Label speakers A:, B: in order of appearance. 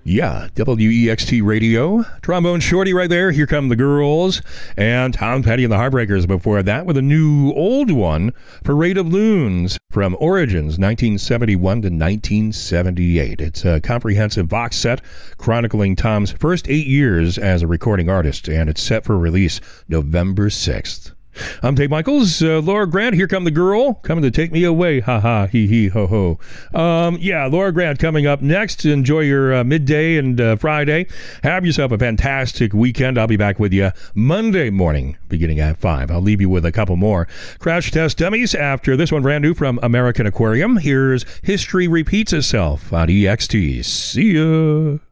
A: Yeah, WEXT Radio. Trombone Shorty right there. Here come the girls. And Tom Petty and the Heartbreakers before that with a new old one, Parade of Loons from Origins, 1971 to 1978. It's a comprehensive box set chronicling Tom's first 8 years as a recording artist, and it's set for release November 6th. I'm Dave Michaels. Laura Grant, here come the girl, coming to take me away. Ha ha, hee hee, ho ho. Laura Grant coming up next. Enjoy your midday and Friday. Have yourself a fantastic weekend. I'll be back with you Monday morning, beginning at 5. I'll leave you with a couple more crash test dummies after this one, brand new from American Aquarium. Here's History Repeats Itself on EXT. See ya.